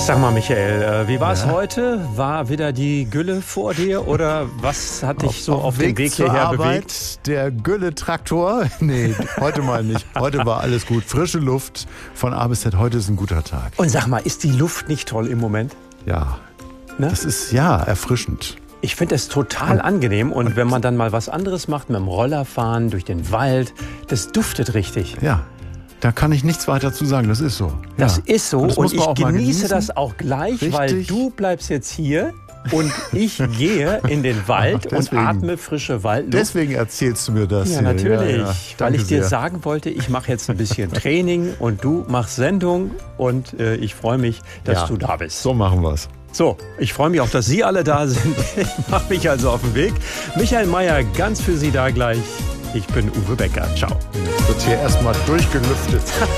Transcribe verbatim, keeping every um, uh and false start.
Sag mal, Michael, äh, wie war es Ja. heute? War wieder die Gülle vor dir oder was hat dich so auf, auf dem Weg zur hierher Arbeit, bewegt? Der Gülle-Traktor. Nee, heute mal nicht. Heute war alles gut. Frische Luft von A bis Z. Heute ist ein guter Tag. Und sag mal, ist die Luft nicht toll im Moment? Ja, Ne? das ist ja erfrischend. Ich finde es total angenehm und wenn man dann mal was anderes macht, mit dem Roller fahren, durch den Wald, das duftet richtig. Ja, da kann ich nichts weiter zu sagen. Das ist so. Das ja. ist so das und muss man ich auch mal genieße genießen. das auch gleich, weil Richtig. du bleibst jetzt hier und ich gehe in den Wald Ach, und deswegen. atme frische Waldluft. Deswegen erzählst du mir das Ja, hier. natürlich. Ja, ja. Weil Danke ich dir sehr. sagen wollte, ich mache jetzt ein bisschen Training und du machst Sendung und äh, ich freue mich, dass Ja. du da bist. So machen wir's. So, ich freue mich auch, dass Sie alle da sind. Ich mache mich also auf den Weg. Michael Mayer, ganz für Sie da gleich. Ich bin Uwe Becker. Ciao. Jetzt wird hier erstmal durchgelüftet.